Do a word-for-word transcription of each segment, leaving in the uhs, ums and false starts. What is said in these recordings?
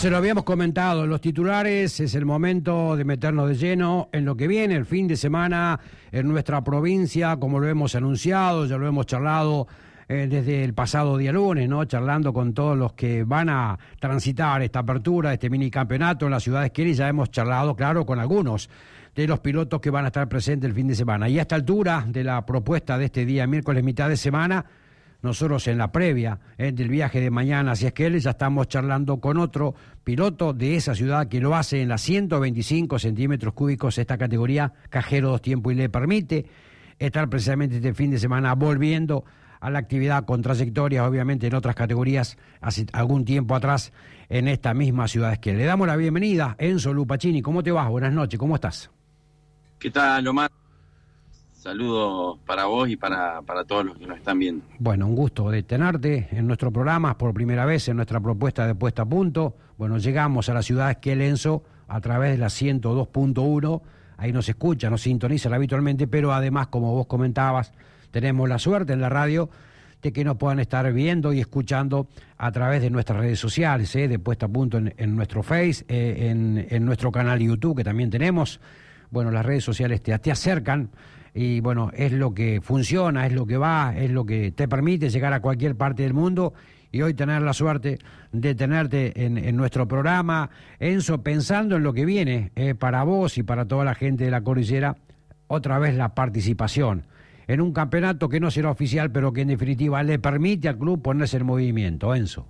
Se lo habíamos comentado en los titulares, es el momento de meternos de lleno en lo que viene el fin de semana en nuestra provincia, como lo hemos anunciado, ya lo hemos charlado eh, desde el pasado día lunes, ¿no? Charlando con todos los que van a transitar esta apertura, este mini campeonato en la ciudad de Esquel, y ya hemos charlado, claro, con algunos de los pilotos que van a estar presentes el fin de semana. Y a esta altura de la propuesta de este día, miércoles, mitad de semana, nosotros en la previa eh, del viaje de mañana hacia Esquel ya estamos charlando con otro piloto de esa ciudad que lo hace en las ciento veinticinco centímetros cúbicos, esta categoría cajero dos tiempos, y le permite estar precisamente este fin de semana volviendo a la actividad con trayectorias, obviamente, en otras categorías hace algún tiempo atrás en esta misma ciudad de Esquel. Le damos la bienvenida, Enzo Lupacchini. ¿Cómo te vas? Buenas noches, ¿cómo estás? ¿Qué tal, Omar? Saludos para vos y para, para todos los que nos están viendo. Bueno, un gusto de tenerte en nuestro programa por primera vez en nuestra propuesta de puesta a punto. Bueno, llegamos a la ciudad de Esquel, Enzo, a través de la ciento dos punto uno. Ahí nos escucha, nos sintonizan habitualmente, pero además, como vos comentabas, tenemos la suerte en la radio de que nos puedan estar viendo y escuchando a través de nuestras redes sociales, ¿eh? de puesta a punto en, en nuestro Face, eh, en, en nuestro canal YouTube, que también tenemos. Bueno, las redes sociales te, te acercan y bueno, es lo que funciona, es lo que va, es lo que te permite llegar a cualquier parte del mundo, y hoy tener la suerte de tenerte en, en nuestro programa, Enzo, pensando en lo que viene eh, para vos y para toda la gente de la cordillera, otra vez la participación en un campeonato que no será oficial, pero que en definitiva le permite al club ponerse en movimiento, Enzo.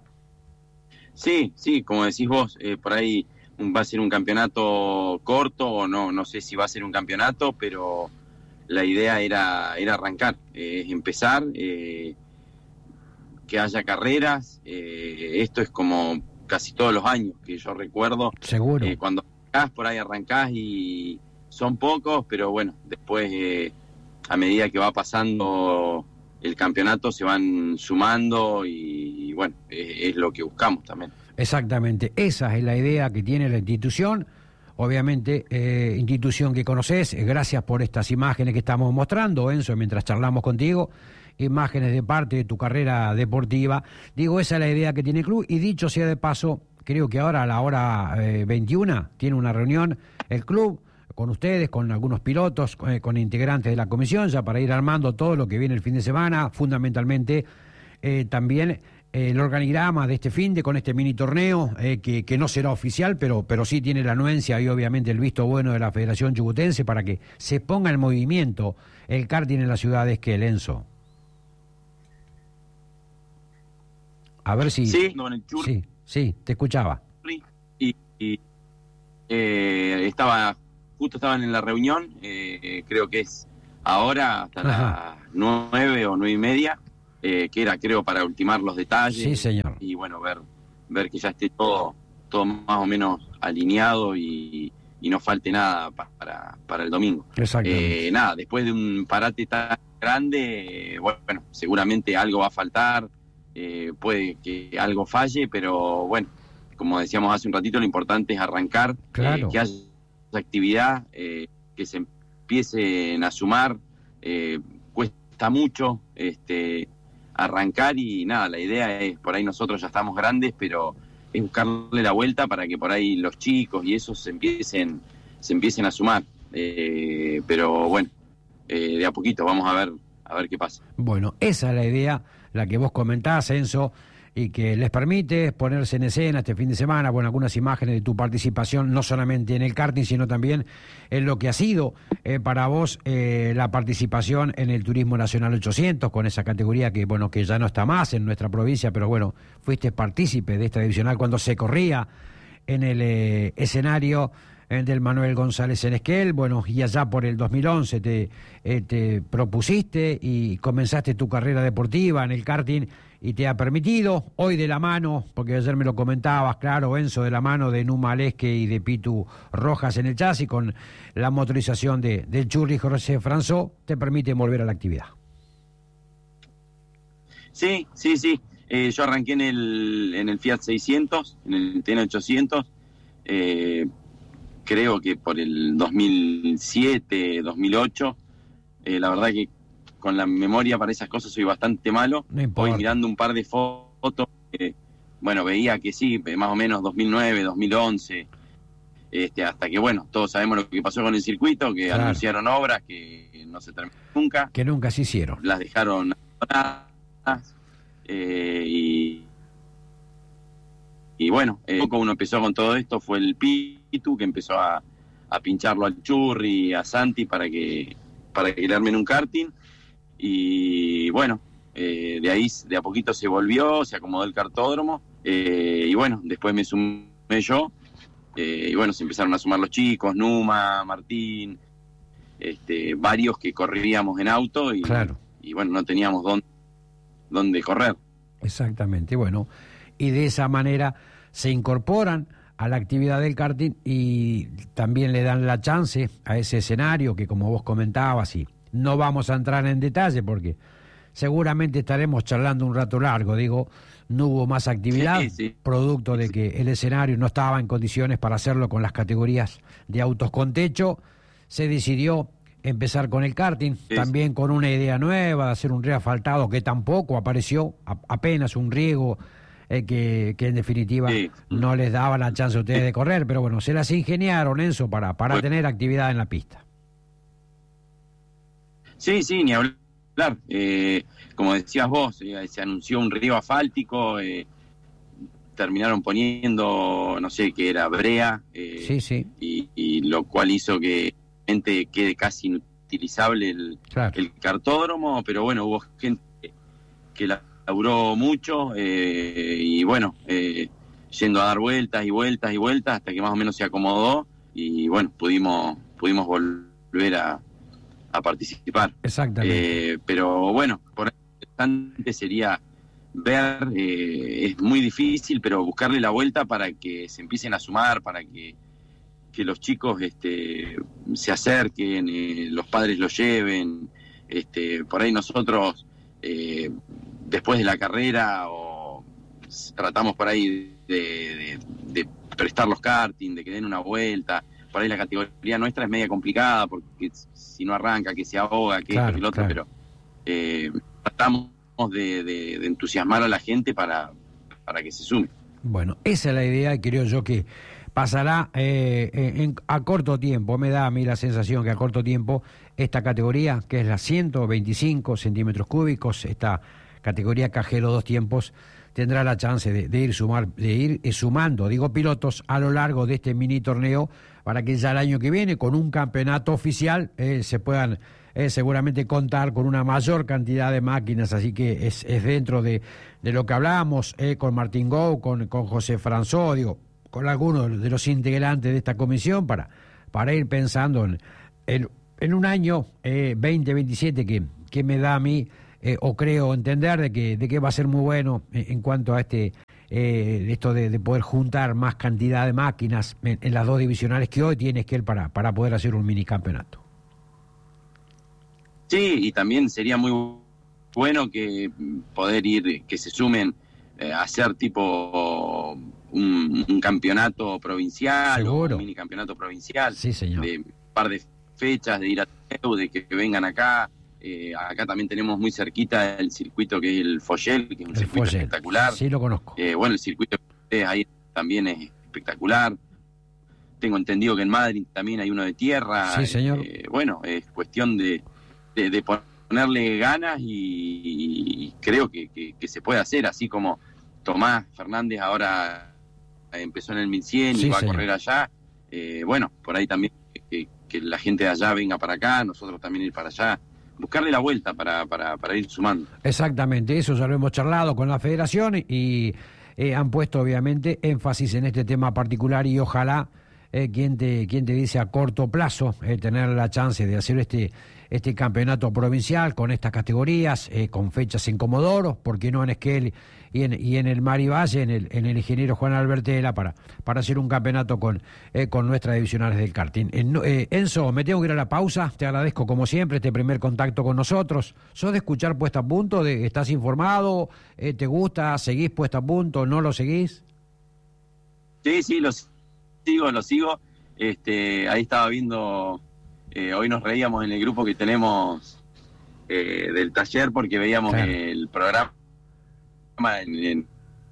Sí, sí, como decís vos, eh, por ahí va a ser un campeonato corto, o no, no sé si va a ser un campeonato, pero la idea era, era arrancar, eh, empezar, eh, que haya carreras. Eh, esto es como casi todos los años que yo recuerdo. Seguro. Eh, cuando arrancás, por ahí arrancás y son pocos, pero bueno, después eh, a medida que va pasando el campeonato se van sumando y, y bueno, es, es lo que buscamos también. Exactamente, esa es la idea que tiene la institución. Obviamente, eh, institución que conoces, eh, gracias por estas imágenes que estamos mostrando, Enzo, mientras charlamos contigo, imágenes de parte de tu carrera deportiva. Digo, esa es la idea que tiene el club, y dicho sea de paso, creo que ahora a la hora eh, veintiuna tiene una reunión el club con ustedes, con algunos pilotos, eh, con integrantes de la comisión, ya para ir armando todo lo que viene el fin de semana, fundamentalmente eh, también el organigrama de este fin de con este mini torneo eh, que, que no será oficial, pero, pero sí tiene la anuencia y obviamente el visto bueno de la Federación Chubutense para que se ponga en movimiento el karting en la ciudad de Esquel, Enzo. A ver si... Sí, no, en el Chur... sí, sí, te escuchaba. Y, y eh, estaba, justo estaban en la reunión, eh, creo que es ahora hasta Ajá. las nueve o nueve y media. Eh, que era, creo, para ultimar los detalles. Sí, señor. Y bueno, ver ver que ya esté todo todo más o menos alineado y, y no falte nada pa, para, para el domingo. Exactamente. Eh, nada, después de un parate tan grande, eh, bueno, seguramente algo va a faltar, eh, puede que algo falle, pero bueno, como decíamos hace un ratito, lo importante es arrancar, claro. eh, que haya actividad, eh, que se empiecen a sumar, eh, cuesta mucho, este... arrancar y nada, la idea es, por ahí nosotros ya estamos grandes, pero es buscarle la vuelta para que por ahí los chicos y esos se empiecen, se empiecen a sumar, eh, pero bueno, eh, de a poquito vamos a ver, a ver qué pasa. Bueno, esa es la idea, la que vos comentás, Enzo, y que les permite ponerse en escena este fin de semana con algunas imágenes de tu participación, no solamente en el karting, sino también en lo que ha sido eh, para vos eh, la participación en el Turismo Nacional ochocientos, con esa categoría que bueno que ya no está más en nuestra provincia, pero bueno, fuiste partícipe de esta divisional cuando se corría en el eh, escenario eh, del Manuel González en Esquel. Bueno, y allá por el dos mil once te, eh, te propusiste y comenzaste tu carrera deportiva en el karting, y te ha permitido, hoy de la mano, porque ayer me lo comentabas, claro, Enzo, de la mano de Numa Alesque y de Pitu Rojas en el chasis, con la motorización de, del Churri José Franzó, te permite volver a la actividad. Sí, sí, sí. Eh, yo arranqué en el, en el Fiat seiscientos, en el T N ochocientos, eh, creo que por el dos mil siete, dos mil ocho, eh, la verdad que con la memoria para esas cosas soy bastante malo. No Hoy mirando un par de fotos, eh, bueno, veía que sí, más o menos dos mil nueve, dos mil once, este, hasta que, bueno, todos sabemos lo que pasó con el circuito, que claro. anunciaron obras que no se terminaron nunca. Que nunca se hicieron. Las dejaron abandonadas, eh, y, y bueno, eh, poco uno empezó con todo esto, fue el Pitu, que empezó a, a pincharlo al Churri, a Santi, para que, para que le armen un karting, y bueno, eh, de ahí de a poquito se volvió, se acomodó el kartódromo, eh, y bueno, después me sumé yo, eh, y bueno, se empezaron a sumar los chicos, Numa, Martín, este, varios que corríamos en auto, y, claro. y bueno, no teníamos dónde, dónde correr. Exactamente, bueno, y de esa manera se incorporan a la actividad del karting y también le dan la chance a ese escenario que, como vos comentabas, y no vamos a entrar en detalle porque seguramente estaremos charlando un rato largo, digo, no hubo más actividad, sí, sí. producto de que el escenario no estaba en condiciones para hacerlo con las categorías de autos con techo. Se decidió empezar con el karting, sí, también con una idea nueva de hacer un reasfaltado que tampoco apareció, a, apenas un riego eh, que, que en definitiva sí. no les daba la chance a ustedes de correr, pero bueno, se las ingeniaron, Enzo, para, para bueno. tener actividad en la pista. Sí, sí, ni hablar. Eh, como decías vos, eh, se anunció un río asfáltico, eh, terminaron poniendo, no sé, qué era brea, eh, sí, sí. Y, y lo cual hizo que gente quede casi inutilizable el, claro. el cartódromo, pero bueno, hubo gente que laburó mucho, eh, y bueno, eh, yendo a dar vueltas y vueltas y vueltas hasta que más o menos se acomodó, y bueno, pudimos, pudimos volver a a participar. Exactamente. Eh, pero bueno, por ahí interesante sería ver, eh, es muy difícil, pero buscarle la vuelta para que se empiecen a sumar, para que, que los chicos este, se acerquen, eh, los padres los lleven, este, por ahí nosotros eh, después de la carrera o tratamos por ahí de, de, de prestar los karting, de que den una vuelta. Por ahí la categoría nuestra es media complicada porque si no arranca, que se ahoga, que claro, esto, que el otro, claro. pero eh, tratamos de, de, de entusiasmar a la gente para, para que se sume. Bueno, esa es la idea, creo yo que pasará eh, en, a corto tiempo, me da a mí la sensación que a corto tiempo esta categoría, que es la ciento veinticinco centímetros cúbicos, esta categoría cajero dos tiempos, tendrá la chance de, de ir sumar, de ir eh, sumando, digo, pilotos a lo largo de este mini torneo para que ya el año que viene, con un campeonato oficial, eh, se puedan eh, seguramente contar con una mayor cantidad de máquinas. Así que es, es dentro de, de lo que hablamos eh, con Martín Gou, con, con José Franzó, digo, con algunos de los integrantes de esta comisión para, para ir pensando en, en, en un año eh, veinte veintisiete que, que me da a mí, eh, o creo entender, de que, de que va a ser muy bueno en, en cuanto a este... Eh, esto de, de poder juntar más cantidad de máquinas en, en las dos divisionales que hoy tiene Esquel para, para poder hacer un minicampeonato. Sí, y también sería muy bueno que poder ir, que se sumen eh, a hacer tipo un, un campeonato provincial. Seguro. O un minicampeonato provincial. Sí, señor. De un par de fechas, de ir a de que, que vengan acá. Eh, acá también tenemos muy cerquita el circuito que es el Foyel, que es un el circuito Foyel. espectacular. Sí, lo conozco. Eh, bueno, el circuito de ahí también es espectacular. Tengo entendido que en Madrid también hay uno de tierra. Sí, señor. Eh, bueno, es cuestión de, de, de ponerle ganas y, y creo que, que, que se puede hacer, así como Tomás Fernández ahora empezó en el mil cien sí, y va señor. a correr allá. Eh, bueno, por ahí también que, que la gente de allá venga para acá, nosotros también ir para allá. Buscarle la vuelta para, para, para ir sumando. Exactamente, eso ya lo hemos charlado con la federación y eh, han puesto obviamente énfasis en este tema particular y ojalá, eh, quien te quien te dice a corto plazo, eh, tener la chance de hacer este este campeonato provincial con estas categorías, eh, con fechas en Comodoro, ¿por qué no en Esquel y en, y en el Mari Valle, en el, en el ingeniero Juan Albertela, para, para hacer un campeonato con, eh, con nuestras divisionales del karting? Eh, eh, Enzo, me tengo que ir a la pausa, te agradezco como siempre este primer contacto con nosotros. ¿Sos de escuchar Puesta a Punto? De, ¿Estás informado? Eh, ¿Te gusta? ¿Seguís Puesta a Punto? ¿No lo seguís? Sí, sí, lo sigo, lo sigo. Este, ahí estaba viendo... Eh, hoy nos reíamos en el grupo que tenemos eh, del taller porque veíamos claro. el programa en, en,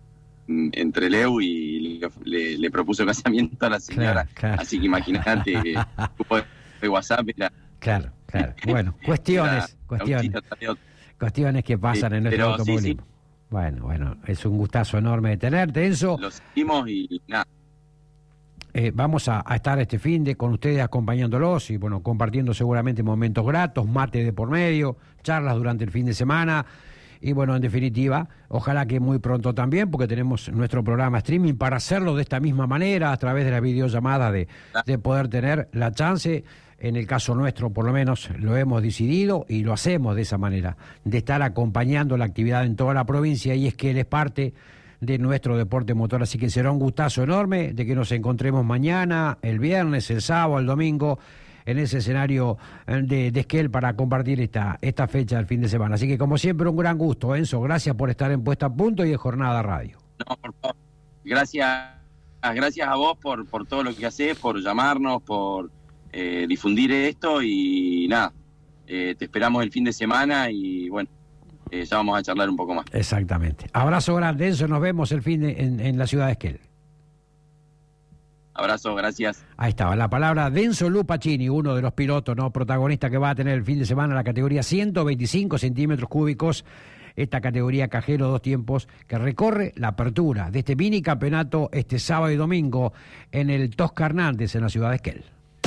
entre Leu y le, le, le propuso casamiento a la señora. Claro, claro. Así que imagínate que de WhatsApp era... Claro, claro. Bueno, cuestiones, cuestiones, cuestiones que pasan sí, en nuestro automovilismo. Sí, sí. Bueno, bueno, es un gustazo enorme de tenerte, Enzo. Lo seguimos y nada. Eh, vamos a, a estar este fin de con ustedes acompañándolos y bueno, compartiendo seguramente momentos gratos, mate de por medio, charlas durante el fin de semana y bueno, en definitiva, ojalá que muy pronto también, porque tenemos nuestro programa streaming para hacerlo de esta misma manera, a través de la videollamada, de, de poder tener la chance, en el caso nuestro por lo menos lo hemos decidido y lo hacemos de esa manera, de estar acompañando la actividad en toda la provincia y es que él es parte de nuestro deporte motor, así que será un gustazo enorme de que nos encontremos mañana, el viernes, el sábado, el domingo, en ese escenario de, de Esquel para compartir esta, esta fecha del fin de semana. Así que como siempre un gran gusto, Enzo, gracias por estar en Puesta a Punto y en Jornada Radio. No, por favor. Gracias, gracias a vos por, por todo lo que hacés, por llamarnos, por eh, difundir esto y nada, eh, te esperamos el fin de semana y bueno, Eh, ya vamos a charlar un poco más. Exactamente. Abrazo grande, Enzo. Nos vemos el fin de, en, en la ciudad de Esquel. Abrazo, gracias. Ahí estaba la palabra de Enzo Lupacini, uno de los pilotos, ¿no? Protagonista que va a tener el fin de semana la categoría ciento veinticinco centímetros cúbicos. Esta categoría cajero dos tiempos que recorre la apertura de este mini campeonato este sábado y domingo en el Tosca Hernández en la ciudad de Esquel.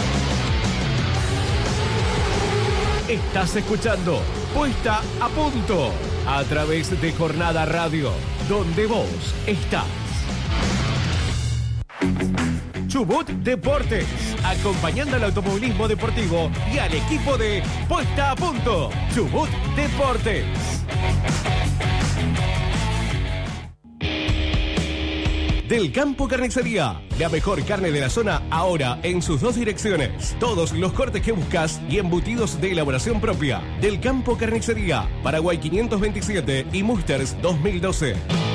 Estás escuchando Puesta a Punto a través de Jornada Radio, donde vos estás. Chubut Deportes, acompañando al automovilismo deportivo y al equipo de Puesta a Punto. Chubut Deportes. Del Campo Carnicería, la mejor carne de la zona ahora en sus dos direcciones. Todos los cortes que buscas y embutidos de elaboración propia. Del Campo Carnicería, Paraguay quinientos veintisiete y Musters dos mil doce.